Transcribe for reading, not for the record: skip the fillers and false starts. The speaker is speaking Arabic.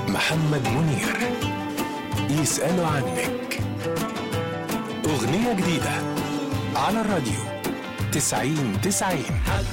محمد منير. يسألوا عنك، أغنية جديدة على الراديو 90-90.